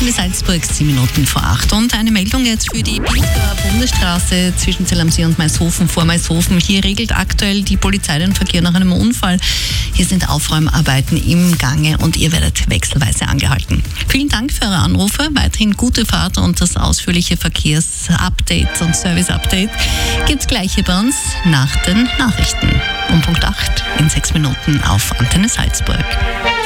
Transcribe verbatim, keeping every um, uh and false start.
Antenne Salzburg, sieben Minuten vor acht. Und eine Meldung jetzt für die Pilger Bundesstraße zwischen Zell am See und Maishofen vor Maishofen. Hier regelt aktuell die Polizei den Verkehr nach einem Unfall. Hier sind Aufräumarbeiten im Gange und ihr werdet wechselweise angehalten. Vielen Dank für eure Anrufe. Weiterhin gute Fahrt und das ausführliche Verkehrsupdate und Service-Update gibt's gleich hier bei uns nach den Nachrichten. Um Punkt acht in sechs Minuten auf Antenne Salzburg.